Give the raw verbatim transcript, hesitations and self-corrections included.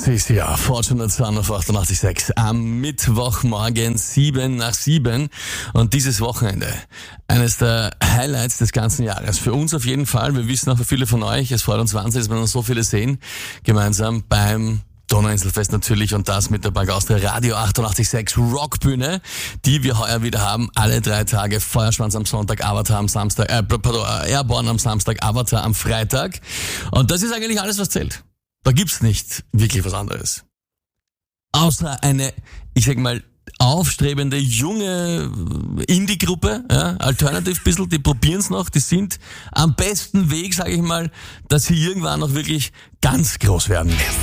Das ist ja Fortune Son auf achtundachtzig Komma sechs am Mittwochmorgen sieben nach sieben und dieses Wochenende eines der Highlights des ganzen Jahres. Für uns auf jeden Fall, wir wissen auch für viele von euch, es freut uns wahnsinnig, dass wir noch so viele sehen, gemeinsam beim Donauinselfest natürlich und das mit der Park Austria Radio achtundachtzig Komma sechs Rockbühne, die wir heuer wieder haben. Alle drei Tage Feuerschwanz am Sonntag, Avatar am Samstag, äh, pardon, Airborne am Samstag, Avatar am Freitag. Und das ist eigentlich alles, was zählt. Da gibt's nicht wirklich was anderes. Außer eine, ich sag mal, aufstrebende, junge Indie-Gruppe, ja, Alternative bisschen, die probieren's noch, die sind am besten Weg, sage ich mal, dass sie irgendwann noch wirklich ganz groß werden.